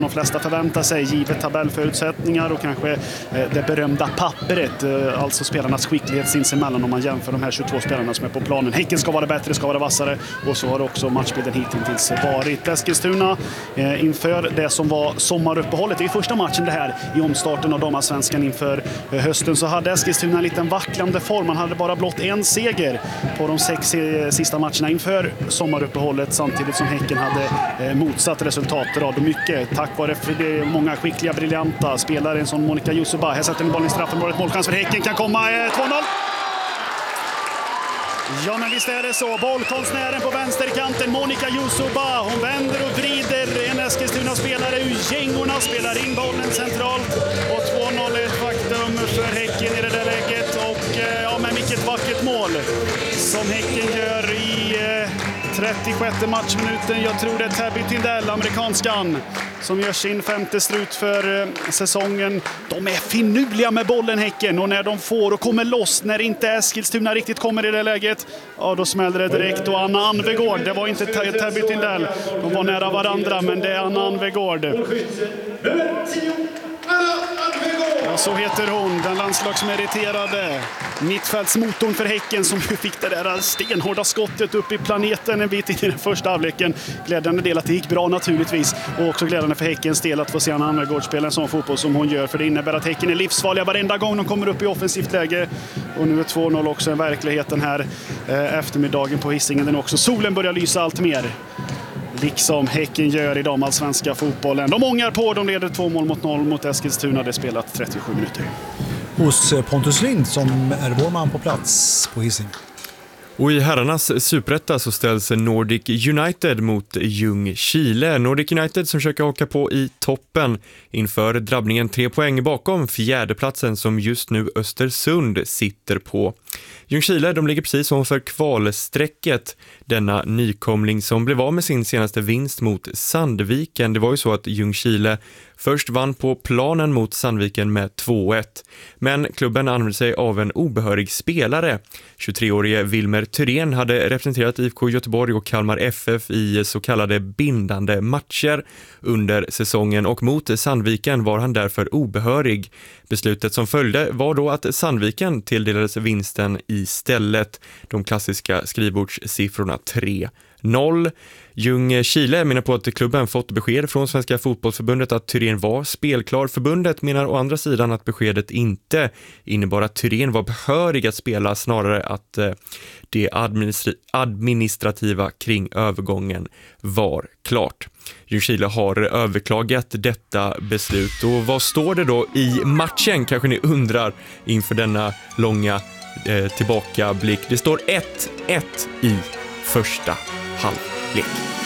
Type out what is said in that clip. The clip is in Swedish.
De flesta förväntar sig, givet tabellförutsättningar och kanske det berömda pappret, alltså spelarnas skicklighet sinsemellan om man jämför de här 22 spelarna som är på planen. Häcken ska vara bättre, ska vara vassare, och så har också matchbilden hittills varit. Eskilstuna inför det som var sommaruppehållet, det är första matchen det här i omstarten av damallsvenskan inför hösten, så hade Eskilstuna en liten vacklande form. Man hade bara blott en seger på de 6 sista matcherna inför sommaruppehållet, samtidigt som Häcken hade motsatt resultat. Mycket tack vare det många skickliga, briljanta spelare, en som Monica Yusuba. Här sätter en boll i straffområdet, målchans för Häcken kan komma, 2-0. Ja, men visst är det så. Bollkonstnären på vänsterkanten, Monica Yusuba. Hon vänder och vrider en Eskilstuna-spelare ur gängorna, spelar in bollen centralt. Och 2-0 är ett faktum för Häcken i det där läget. Och ja, men vilket vackert mål som Häcken gör i 36 matchminuten. Jag tror det är Tabby Tindell, amerikanskan, som gör sin 5:e strut för säsongen. De är finurliga med bollen, Häcken, och när de får och kommer loss, när inte Eskilstuna riktigt kommer i det läget, ja, då smäller det direkt. Och Anna Anvegård, det var inte Tabby Tindell, de var nära varandra, men det är Anna Anvegård. Ja, så heter hon, den landslagsmeriterade mittfältsmotorn för Häcken, som fick det där stenhårda skottet upp i planeten en bit in i den första halvleken. Glädjande del att det gick bra naturligtvis, och också glädjande för Häckens del att få se Anna Anvegård spela en sån fotboll som hon gör, för det innebär att Häcken är livsfarliga varenda gång de kommer upp i offensivt läge. Och nu är 2-0 också en verklighet den här eftermiddagen på Hisingen. Den också. Solen börjar lysa allt mer, liksom Häcken gör i damallsvenska fotbollen. De ångar på, de leder 2-0 mot Eskilstuna. Det spelat 37 minuter. Hos Pontus Lind som är vår man på plats på Hisingen. Och i herrarnas superetta så ställs Nordic United mot Ljungskile. Nordic United som försöker haka på i toppen inför drabbningen 3 poäng bakom fjärdeplatsen som just nu Östersund sitter på. Ljungskile, de ligger precis ovanför kvalsträcket, denna nykomling som blev av med sin senaste vinst mot Sandviken. Det var ju så att Ljungskile först vann på planen mot Sandviken med 2-1. Men klubben använde sig av en obehörig spelare. 23-årige Wilmer Thyrén hade representerat IFK Göteborg och Kalmar FF i så kallade bindande matcher under säsongen, och mot Sandviken var han därför obehörig. Beslutet som följde var då att Sandviken tilldelades vinsten istället. De klassiska skrivbordssiffrorna 3-0. Ljungskile menar på att klubben fått besked från Svenska fotbollsförbundet att Thyrén var spelklar. Förbundet menar å andra sidan att beskedet inte innebar att Thyrén var behörig att spela, snarare att det administrativa kring övergången var klart. Ljungskile har överklagat detta beslut. Och vad står det då i matchen, kanske ni undrar inför denna långa tillbakablick. Det står 1-1 i första halvlek.